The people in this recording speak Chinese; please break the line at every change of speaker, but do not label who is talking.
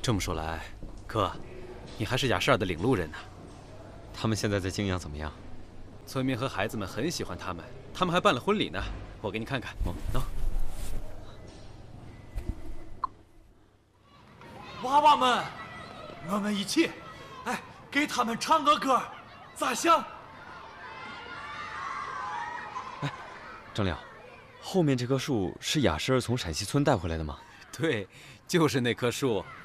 这么说来，哥，你还是雅舍尔的领路人呢。
他们现在在泾阳怎么样？
村民和孩子们很喜欢他们，他们还办了婚礼呢。我给你看看。
哦，
喏。
娃娃们，我们一起，给他们唱个歌，咋想？
张亮，后面这棵树是雅舍尔从陕西村带回来的吗？
对，就是那棵树。